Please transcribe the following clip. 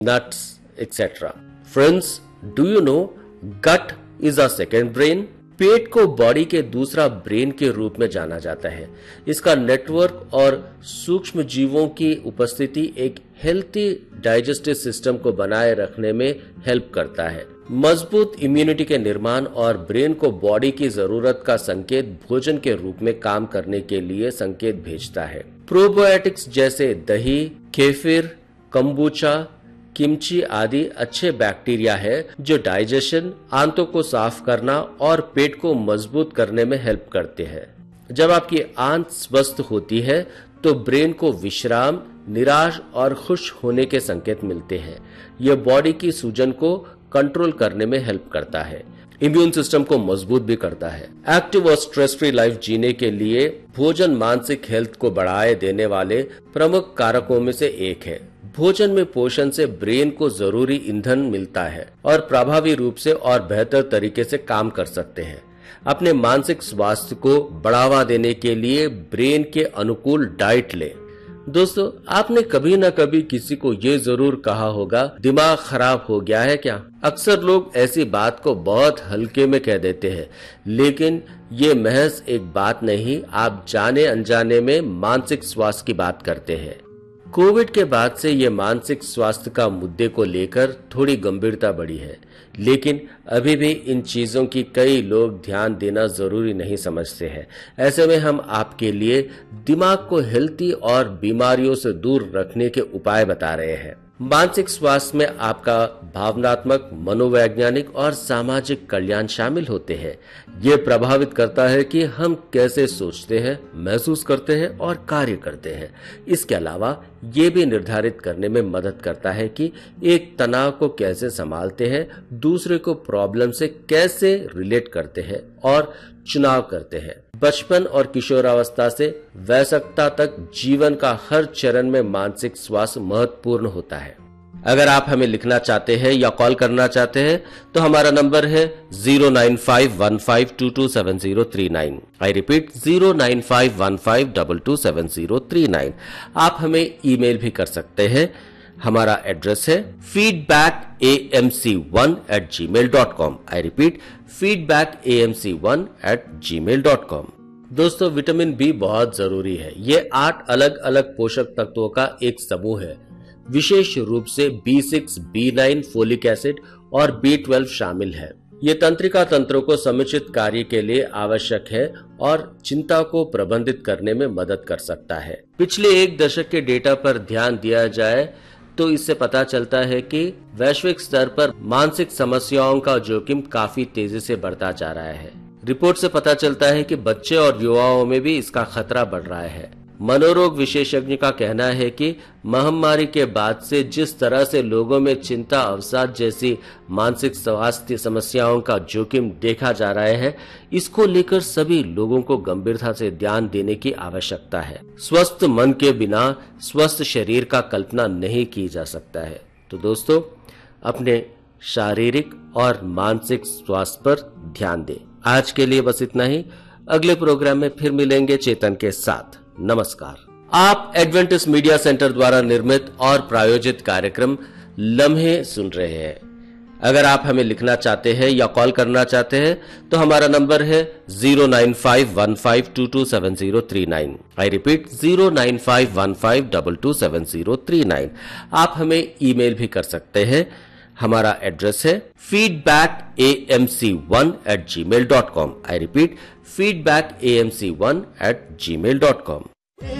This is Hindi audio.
nuts, etc. Friends, do you know gut is a second brain? पेट को बॉडी के दूसरा ब्रेन के रूप में जाना जाता है। इसका नेटवर्क और सूक्ष्म जीवों की उपस्थिति एक हेल्थी डाइजेस्टिव सिस्टम को बनाए रखने में हेल्प करता है, मजबूत इम्यूनिटी के निर्माण और ब्रेन को बॉडी की जरूरत का संकेत भोजन के रूप में काम करने के लिए संकेत भेजता है। प्रोबायोटिक्स जैसे दही, केफिर, कंबूचा, किमची आदि अच्छे बैक्टीरिया है जो डाइजेशन, आंतों को साफ करना और पेट को मजबूत करने में हेल्प करते हैं। जब आपकी आंत स्वस्थ होती है तो ब्रेन को विश्राम, निराश और खुश होने के संकेत मिलते हैं। यह बॉडी की सूजन को कंट्रोल करने में हेल्प करता है, इम्यून सिस्टम को मजबूत भी करता है। एक्टिव और स्ट्रेस फ्री लाइफ जीने के लिए भोजन मानसिक हेल्थ को बढ़ाए देने वाले प्रमुख कारकों में से एक है। भोजन में पोषण से ब्रेन को जरूरी ईंधन मिलता है और प्रभावी रूप से और बेहतर तरीके से काम कर सकते हैं। अपने मानसिक स्वास्थ्य को बढ़ावा देने के लिए ब्रेन के अनुकूल डाइट लें। दोस्तों, आपने कभी न कभी किसी को ये जरूर कहा होगा, दिमाग खराब हो गया है क्या? अक्सर लोग ऐसी बात को बहुत हल्के में कह देते हैं, लेकिन ये महज एक बात नहीं, आप जाने अनजाने में मानसिक स्वास्थ्य की बात करते हैं। कोविड के बाद से ये मानसिक स्वास्थ्य का मुद्दे को लेकर थोड़ी गंभीरता बढ़ी है, लेकिन अभी भी इन चीजों की कई लोग ध्यान देना जरूरी नहीं समझते हैं। ऐसे में हम आपके लिए दिमाग को हेल्थी और बीमारियों से दूर रखने के उपाय बता रहे हैं। मानसिक स्वास्थ्य में आपका भावनात्मक, मनोवैज्ञानिक और सामाजिक कल्याण शामिल होते हैं। ये प्रभावित करता है कि हम कैसे सोचते हैं, महसूस करते हैं और कार्य करते हैं। इसके अलावा ये भी निर्धारित करने में मदद करता है कि एक तनाव को कैसे संभालते हैं, दूसरे को प्रॉब्लम से कैसे रिलेट करते हैं और चुनाव करते हैं। बचपन और किशोरावस्था से वयस्कता तक जीवन का हर चरण में मानसिक स्वास्थ्य महत्वपूर्ण होता है। अगर आप हमें लिखना चाहते हैं या कॉल करना चाहते हैं तो हमारा नंबर है 09515227039। I repeat 09515227039। आप हमें ईमेल भी कर सकते हैं। हमारा एड्रेस है feedbackamc1@gmail.com। I repeat feedbackamc1@gmail.com। दोस्तों, विटामिन बी बहुत जरूरी है। ये 8 अलग अलग पोषक तत्वों का एक समूह है। विशेष रूप से B6, B9, फोलिक एसिड और B12 शामिल है। ये तंत्रिका तंत्रों को समुचित कार्य के लिए आवश्यक है और चिंता को प्रबंधित करने में मदद कर सकता है। पिछले एक दशक के डेटा पर ध्यान दिया जाए तो इससे पता चलता है कि वैश्विक स्तर पर मानसिक समस्याओं का जोखिम काफी तेजी से बढ़ता जा रहा है। रिपोर्ट से पता चलता है कि बच्चे और युवाओं में भी इसका खतरा बढ़ रहा है। मनोरोग विशेषज्ञ का कहना है कि महामारी के बाद से जिस तरह से लोगों में चिंता, अवसाद जैसी मानसिक स्वास्थ्य समस्याओं का जोखिम देखा जा रहा है, इसको लेकर सभी लोगों को गंभीरता से ध्यान देने की आवश्यकता है। स्वस्थ मन के बिना स्वस्थ शरीर का कल्पना नहीं की जा सकता है। तो दोस्तों, अपने शारीरिक और मानसिक स्वास्थ्य पर ध्यान दें। आज के लिए बस इतना ही। अगले प्रोग्राम में फिर मिलेंगे चेतन के साथ। नमस्कार। आप एडवेंटिस्ट मीडिया सेंटर द्वारा निर्मित और प्रायोजित कार्यक्रम लम्हे सुन रहे हैं। अगर आप हमें लिखना चाहते हैं या कॉल करना चाहते हैं तो हमारा नंबर है 09515227039। I repeat 09515227039। आप हमें ईमेल भी कर सकते हैं। हमारा एड्रेस है feedbackamc1@gmail.com। I repeat feedbackamc1@gmail.com।